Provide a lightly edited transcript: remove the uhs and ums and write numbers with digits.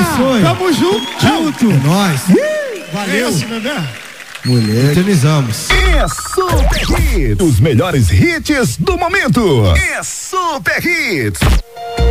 abençoe. Tamo junto. É nóis. Valeu. Mulher, eternizamos. É Super Hits. Os melhores hits do momento. É Super Hits.